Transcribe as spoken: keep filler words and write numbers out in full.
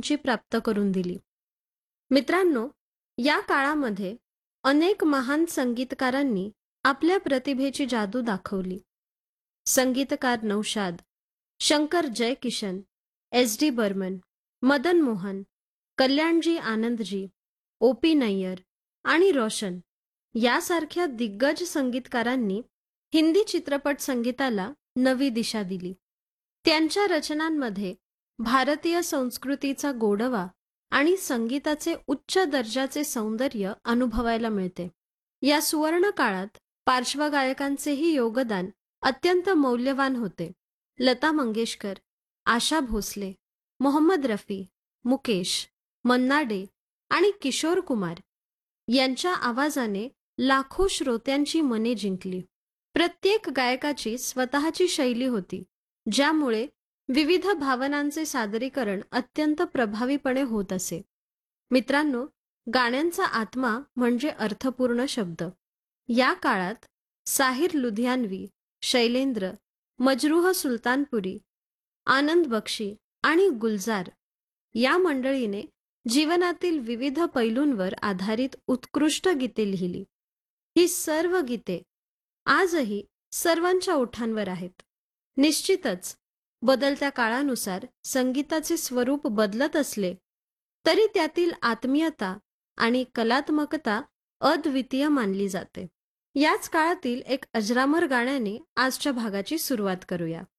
उंची प्राप्त करून दिली. मित्रांनो, या काळामध्ये अनेक महान संगीतकारांनी आपल्या प्रतिभेची जादू दाखवली. संगीतकार Naushad, Shankar Jaikishan, S D Burman, Madan Mohan, Kalyanji Anandji, O P Nayyar आणि रोशन यासारख्या दिग्गज संगीतकारांनी हिंदी चित्रपट संगीताला नवी दिशा दिली. त्यांच्या रचनांमध्ये भारतीय संस्कृतीचा गोडवा आणि संगीताचे उच्च दर्जाचे सौंदर्य अनुभवायला मिळते. या सुवर्ण काळात पार्श्वगायकांचेही योगदान अत्यंत मौल्यवान होते. लता मंगेशकर, आशा भोसले, मोहम्मद रफी, मुकेश, मन्ना डे आणि किशोर कुमार यांच्या आवाजाने लाखो श्रोत्यांची मने जिंकली. प्रत्येक गायकाची स्वतःची शैली होती, ज्यामुळे विविध भावनांचे सादरीकरण अत्यंत प्रभावीपणे होत असे. मित्रांनो, गाण्यांचा आत्मा म्हणजे अर्थपूर्ण शब्द. या काळात साहिर लुधियानवी, शैलेंद्र, मजरूह सुलतानपुरी, आनंद बक्षी आणि गुलजार या मंडळीने जीवनातील विविध पैलूंवर आधारित उत्कृष्ट गीते लिहिली. ही सर्व गीते आजही सर्वांच्या ओठांवर आहेत. निश्चितच बदलत्या काळानुसार संगीताचे स्वरूप बदलत असले तरी त्यातील आत्मीयता आणि कलात्मकता अद्वितीय मानली जाते. याच काळातील एक अजरामर गाण्याने आजच्या भागाची सुरुवात करूया.